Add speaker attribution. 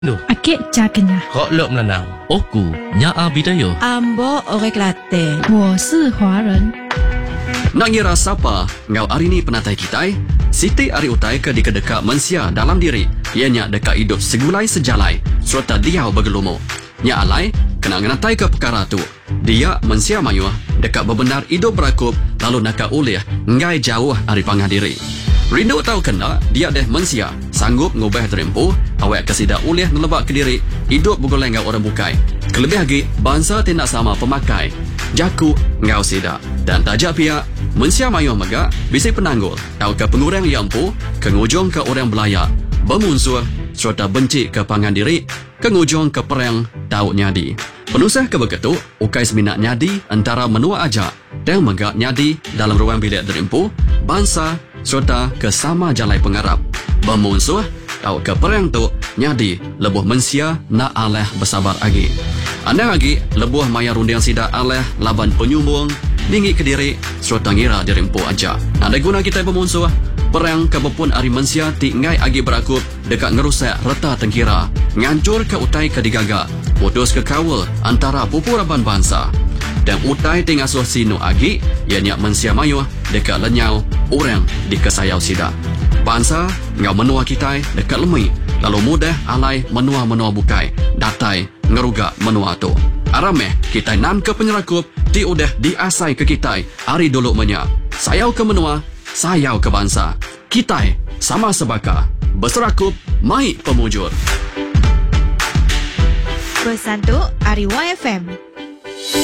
Speaker 1: Duh,
Speaker 2: Akik cakenya.
Speaker 1: kok lok melanau.
Speaker 3: Oku nya abidayo.
Speaker 4: Ambo orang Kelantan.
Speaker 2: 我是华人。
Speaker 5: Nak ngira siapa ngau hari ni penatai kitai? Siti ari utai ke di kedekak mensia dalam diri. Ianya dekat hidup segulai sejalai serta diau bergelumo. Nya alai kena ngenatai ke perkara tu. Dia mensia mayuh dekat bebenar hidup berakup lalu nak ulih ngai jauh ari pangah diri. Rindu tahu kena dia deh mensia sanggup ngubah terempuh awak kesida ulih nelebak ke diri hidup bergoleng ngau orang bukai. Kelebih lagi bangsa tindak sama pemakai. Jaku ngau sida dan tajak pihak mensia mayuh megak bisi penanggul tahu ke pengurang yang empu ke ngujung ke orang belayak bermusuh serta benci ke pangan diri ke ngujung ke perang tahu nyadi. Penusah ke begitu ukai seminat nyadi antara menua ajak dan megak nyadi dalam ruang bilik derimpu bangsa serta ke sama jalai pengarap bermusuh tahu ke perang tu nyadi lebuh mensia nak aleh bersabar lagi. Anda lagi lebuh maya runding sida aleh laban penyumbung dingi ke diri serta ngira dirimpu aja. Anda guna kita bermusuh perang kebepun ari mensia ti ngai agi berakup dekat ngerusak reta tengkira ngancur ke utai ke digaga putus ke kawal antara pupuraban bangsa dan utai ti ngasuh sinu agi ianya mensia mayuh dekat lenyau orang di kesayau sida. Bangsa ngau menua kita dekat lemui lalu mudah alai menua-menua bukai datai ngerugak menua tu. Arameh kita nan ke penyerakup ti udah diasai ke kita hari dulu menya. Sayau ke menua, sayau ke bangsa. Kita sama sebaka berserakup mai pemujur.
Speaker 4: Bersantuk Ari YFM.